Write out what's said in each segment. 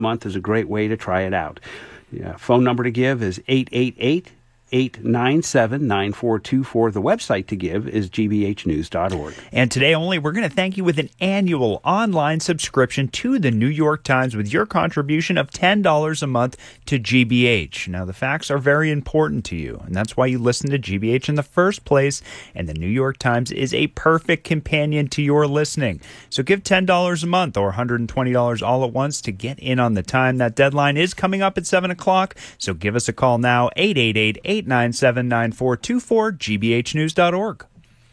month is a great way to try it out. Phone number to give is 888-897-9424. The website to give is gbhnews.org. And today only, we're going to thank you with an annual online subscription to the New York Times with your contribution of $10 a month to GBH. Now, the facts are very important to you, and that's why you listen to GBH in the first place, and the New York Times is a perfect companion to your listening. So give $10 a month or $120 all at once to get in on the time. That deadline is coming up at 7 o'clock, so give us a call now, 888-897-9424, gbhnews.org.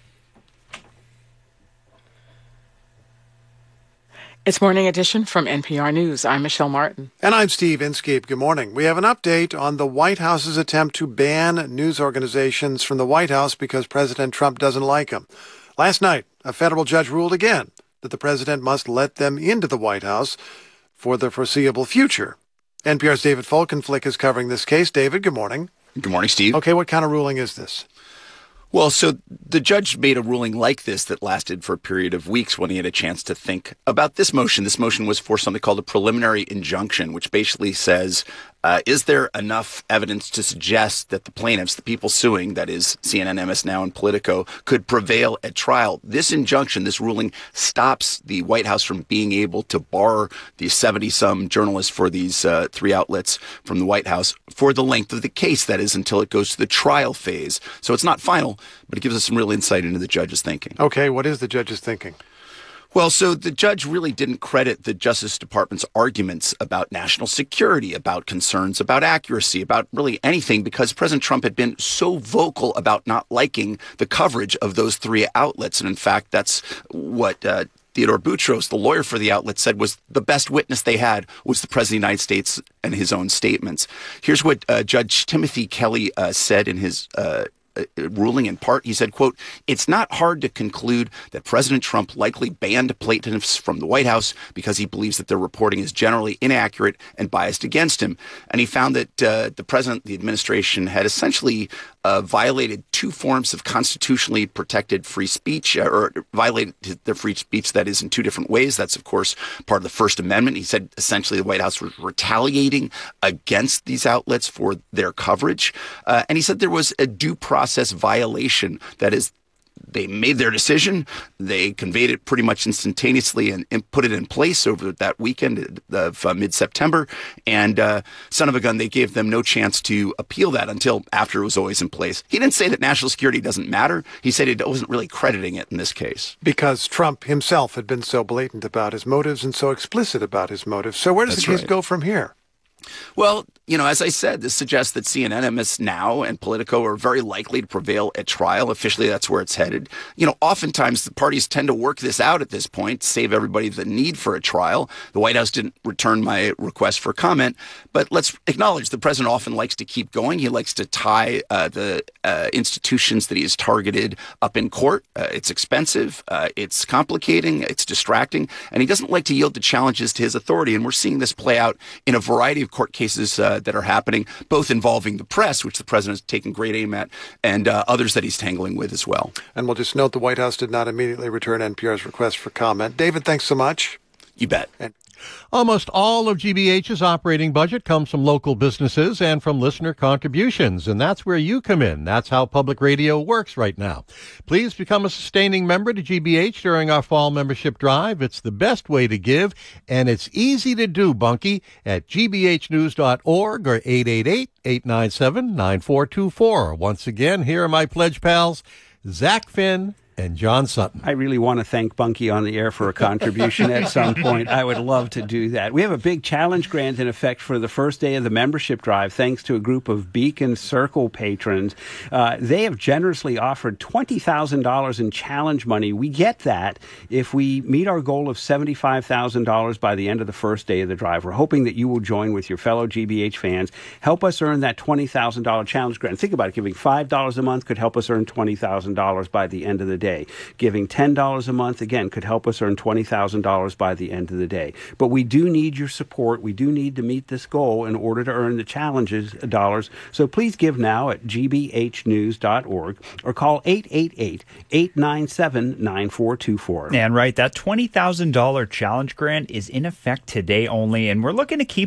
It's Morning Edition from NPR News. I'm Michelle Martin. And I'm Steve Inskeep. Good morning. We have an update on the White House's attempt to ban news organizations from the White House because President Trump doesn't like them. Last night, a federal judge ruled again that the president must let them into the White House for the foreseeable future. NPR's David Folkenflik is covering this case. David, good morning. Good morning, Steve. Okay, what kind of ruling is this? Well, so the judge made a ruling like this that lasted for a period of weeks when he had a chance to think about this motion. This motion was for something called a preliminary injunction, which basically says, is there enough evidence to suggest that the plaintiffs, the people suing, that is CNN, MS Now, and Politico, could prevail at trial? This injunction, this ruling, stops the White House from being able to bar these 70-some journalists for these three outlets from the White House for the length of the case, that is, until it goes to the trial phase. So it's not final, but it gives us some real insight into the judge's thinking. Okay, what is the judge's thinking? Well, so the judge really didn't credit the Justice Department's arguments about national security, about concerns about accuracy, about really anything, because President Trump had been so vocal about not liking the coverage of those three outlets. And in fact, that's what Theodore Boutros, the lawyer for the outlet, said was the best witness they had was the President of the United States and his own statements. Here's what Judge Timothy Kelly said in his ruling in part. He said, quote, "It's not hard to conclude that President Trump likely banned plaintiffs from the White House because he believes that their reporting is generally inaccurate and biased against him." And he found that the president, the administration, had essentially violated two forms of constitutionally protected free speech, or violated their free speech, that is, in two different ways. That's, of course, part of the First Amendment. He said essentially the White House was retaliating against these outlets for their coverage. And he said there was a due process violation. That is, they made their decision, they conveyed it pretty much instantaneously and put it in place over that weekend of mid-September. And son of a gun, they gave them no chance to appeal that until after it was always in place. He didn't say that national security doesn't matter. He said he wasn't really crediting it in this case. Because Trump himself had been so blatant about his motives and so explicit about his motives. So where does the case go from here? Well, as I said, this suggests that CNN, MS Now, and Politico are very likely to prevail at trial. Officially, that's where it's headed. Oftentimes the parties tend to work this out at this point, save everybody the need for a trial. The White House didn't return my request for comment, but let's acknowledge the president often likes to keep going. He likes to tie the institutions that he has targeted up in court. It's expensive, it's complicating, it's distracting, and he doesn't like to yield to challenges to his authority. And we're seeing this play out in a variety of court cases that are happening, both involving the press, which the president has taken great aim at, and others that he's tangling with as well. And we'll just note the White House did not immediately return NPR's request for comment. David, thanks so much. You bet. Almost all of GBH's operating budget comes from local businesses and from listener contributions, and that's where you come in. That's how public radio works right now. Please become a sustaining member to GBH during our fall membership drive. It's the best way to give, and it's easy to do, Bunky, at gbhnews.org or 888-897-9424. Once again, here are my pledge pals, Zach Finn and John Sutton. I really want to thank Bunky on the air for a contribution at some point. I would love to do that. We have a big challenge grant in effect for the first day of the membership drive, thanks to a group of Beacon Circle patrons. They have generously offered $20,000 in challenge money. We get that if we meet our goal of $75,000 by the end of the first day of the drive. We're hoping that you will join with your fellow GBH fans. Help us earn that $20,000 challenge grant. Think about it. Giving $5 a month could help us earn $20,000 by the end of the day. day. Giving $10 a month, again, could help us earn $20,000 by the end of the day. But we do need your support. We do need to meet this goal in order to earn the challenges dollars. So please give now at gbhnews.org or call 888-897-9424. And right, that $20,000 challenge grant is in effect today only, and we're looking to keep